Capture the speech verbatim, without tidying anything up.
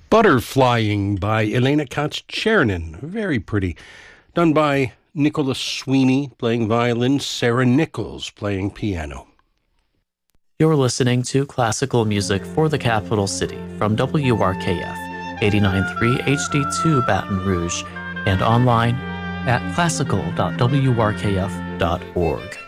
Butterflying by Elena Katz-Chernin. Very pretty. Done by Nicholas Sweeney playing violin, Sarah Nichols playing piano. You're listening to classical music for the capital city from W R K F eighty-nine point three H D two Baton Rouge and online at classical dot w r k f dot org.